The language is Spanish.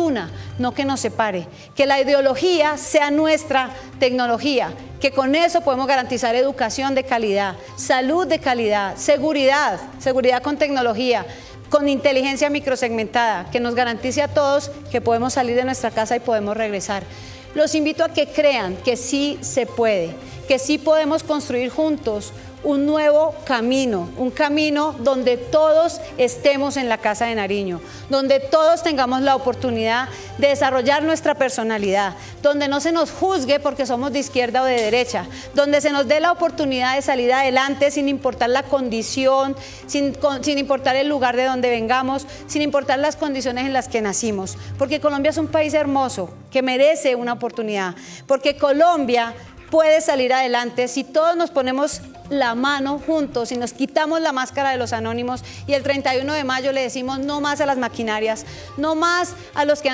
una, no que nos separe. Que la ideología sea nuestra tecnología, que con eso podemos garantizar educación de calidad, salud de calidad, seguridad con tecnología, con inteligencia microsegmentada, que nos garantice a todos que podemos salir de nuestra casa y podemos regresar. Los invito a que crean que sí se puede, que sí podemos construir juntos un nuevo camino, un camino donde todos estemos en la Casa de Nariño, donde todos tengamos la oportunidad de desarrollar nuestra personalidad, donde no se nos juzgue porque somos de izquierda o de derecha, donde se nos dé la oportunidad de salir adelante sin importar la condición, sin importar el lugar de donde vengamos, sin importar las condiciones en las que nacimos, porque Colombia es un país hermoso que merece una oportunidad, porque Colombia puede salir adelante si todos nos ponemos la mano juntos y nos quitamos la máscara de los anónimos y el 31 de mayo le decimos no más a las maquinarias, no más a los que